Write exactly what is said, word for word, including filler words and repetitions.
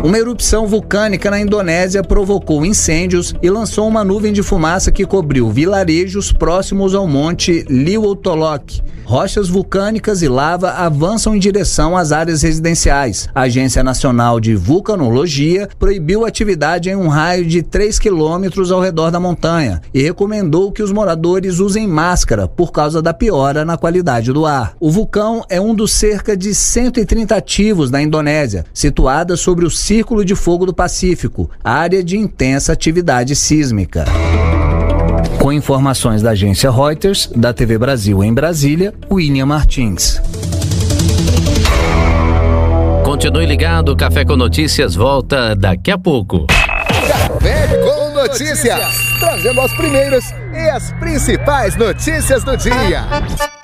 Uma erupção vulcânica na Indonésia provocou incêndios e lançou uma nuvem de fumaça que cobriu vilarejos próximos ao monte Liwotolok. Rochas vulcânicas e lava avançam em direção às áreas residenciais. A Agência Nacional de Vulcanologia proibiu a atividade em um raio de três quilômetros ao redor da montanha e recomendou que os moradores usem máscara por causa da piora na qualidade do ar. O vulcão é um dos cerca de cento e trinta ativos na Indonésia, situada sobre o Círculo de Fogo do Pacífico, área de intensa atividade sísmica. Com informações da agência Reuters, da T V Brasil em Brasília, William Martins. Continue ligado, o Café com Notícias volta daqui a pouco. Café com Notícias, trazendo as primeiras e as principais notícias do dia.